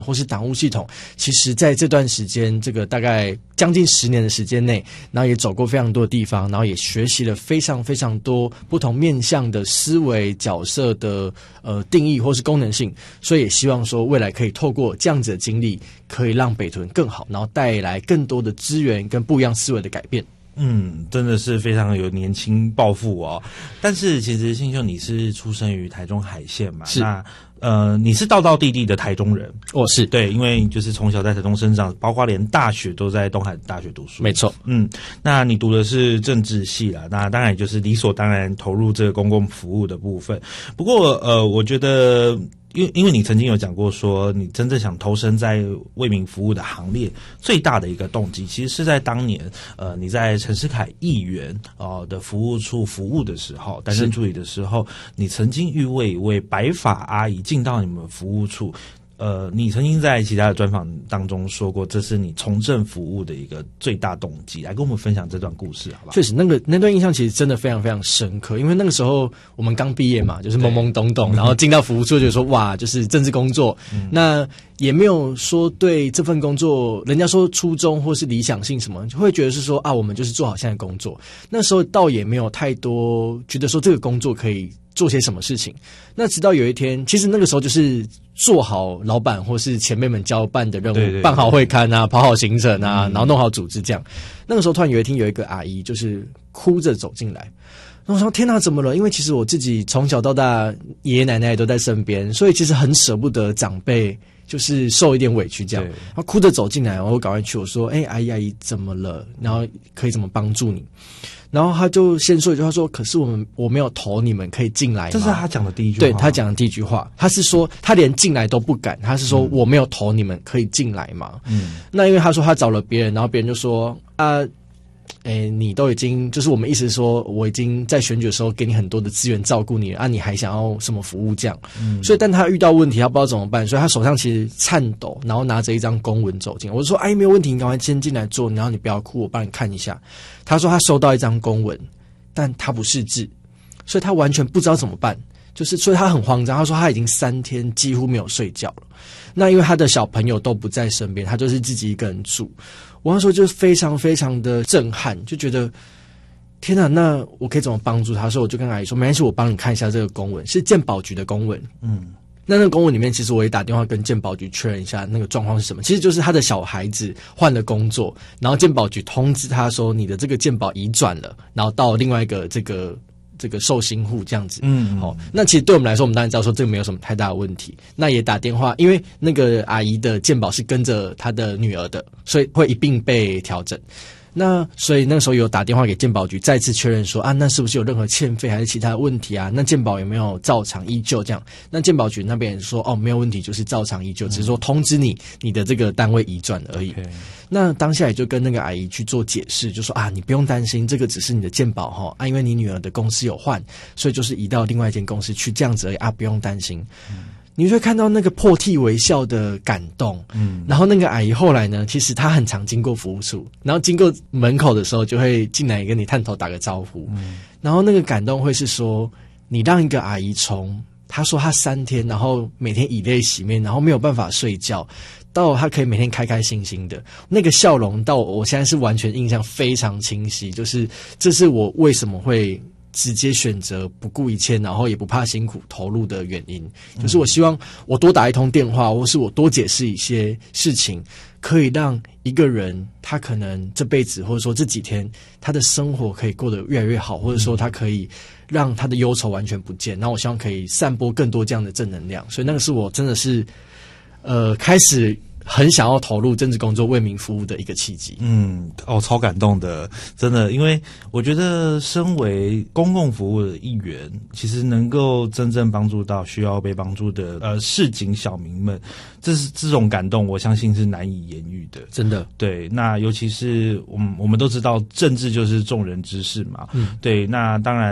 或是党务系统，其实在这段时间，这个大概将近10年的时间内，然后也走过非常多的地方，然后也学习了非常非常多不同面向的思维角色的定义或是功能性，所以也希望说未来可以透过这样子的经历，可以让北屯更好，然后带来更多的资源跟不一样思维的改变。 真的是非常有年轻抱负哦。但是其实信秀你是出生于台中海线嘛？ 是。 那你是道道地地的台中人？ 是。 对，因为就是从小在台中生长，包括连大学都在东海大学读书。 没错。 那你读的是政治系啦，那当然就是理所当然投入这个公共服务的部分。不过我觉得因为你曾经有讲过说你真正想投身在为民服务的行列，最大的一个动机其实是在当年你在陈世凯议员的服务处服务的时候，担任助理的时候，你曾经遇为一位白发阿姨进到你们服务处。你曾经在其他的专访当中说过，这是你从政服务的一个最大动机，来跟我们分享这段故事好不好？ 确实，那段印象其实真的非常非常深刻，因为那个时候我们刚毕业嘛，就是懵懵懂懂，然后进到服务处就说哇，就是政治工作，那也没有说对这份工作人家说初衷或是理想性什么，就会觉得是说我们就是做好现在的工作。那时候倒也没有太多觉得说这个工作可以做些什么事情。那直到有一天，其实那个时候就是做好老板或是前辈们交办的任务，对，办好会刊啊，跑好行程啊，然后弄好组织这样。那个时候突然有一天有一个阿姨就是哭着走进来，然后我说天哪，怎么了？因为其实我自己从小到大爷爷奶奶都在身边，所以其实很舍不得长辈就是受一点委屈这样。他哭着走进来，我赶快去我说阿姨怎么了？然后可以怎么帮助你？然后他就先说一句话说，可是我没有投你们，可以进来吗？ 这是他讲的第一句话。 对，他讲的第一句话，他是说他连进来都不敢，他是说我没有投你们，可以进来吗？那因为他说他找了别人，然后别人就说你都已经就是我们意思是说我已经在选举的时候给你很多的资源照顾你你还想要什么服务这样。所以但他遇到问题他不知道怎么办，所以他手上其实颤抖，然后拿着一张公文走进来。我就说没有问题，你赶快先进来坐，然后你不要哭，我帮你看一下。他说他收到一张公文，但他不识字，所以他完全不知道怎么办，就是所以他很慌张。他说他已经3天几乎没有睡觉了。那因为他的小朋友都不在身边，他就是自己一个人住。我那时候就非常非常的震撼，就觉得天哪，那我可以怎么帮助他？所以我就跟阿姨说，没关系，我帮你看一下这个公文，是健保局的公文。那个公文里面，其实我也打电话跟健保局确认一下那个状况是什么。其实就是他的小孩子换了工作，然后健保局通知他说你的这个健保移转了，然后到另外一个这个受薪户这样子。那其实对我们来说，我们当然知道说这个没有什么太大的问题。那也打电话，因为那个阿姨的健保是跟着她的女儿的，所以会一并被调整。那所以那个时候有打电话给健保局，再次确认说那是不是有任何欠费还是其他的问题啊？那健保有没有照常依旧这样？那健保局那边也说没有问题，就是照常依旧，只是说通知你的这个单位移转而已。那当下也就跟那个阿姨去做解释，就说你不用担心，这个只是你的健保因为你女儿的公司有换，所以就是移到另外一间公司去这样子而已不用担心。你就会看到那个破涕为笑的感动。然后那个阿姨后来呢，其实她很常经过服务处，然后经过门口的时候就会进来跟你探头打个招呼。然后那个感动会是说，你让一个阿姨从她说她3天，然后每天以泪洗面，然后没有办法睡觉，到她可以每天开开心心的那个笑容，到我现在是完全印象非常清晰。就是这是我为什么会直接选择不顾一切，然后也不怕辛苦投入的原因。就是我希望我多打一通电话，或是我多解释一些事情，可以让一个人他可能这辈子或者说这几天他的生活可以过得越来越好，或者说他可以让他的忧愁完全不见。然后我希望可以散播更多这样的正能量。所以那个是我真的是开始很想要投入政治工作为民服务的一个契机。 超感动的，真的。因为我觉得身为公共服务的一员，其实能够真正帮助到需要被帮助的市井小民们，这种感动我相信是难以言喻的， 真的。 对，那尤其是我们都知道政治就是众人之事嘛。对，那当然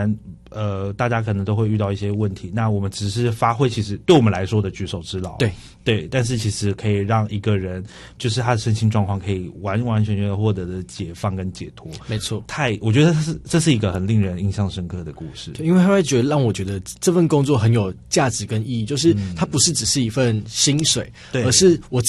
大家可能都会遇到一些问题，那我们只是发挥其实对我们来说的举手之劳，对，但是其实可以让一个人就是他的身心状况可以完完全全的获得的解放跟解脱。 没错， 我觉得这是一个很令人印象深刻的故事。 对，因为他会让我觉得这份工作很有价值跟意义，就是它不是只是一份薪水，而是我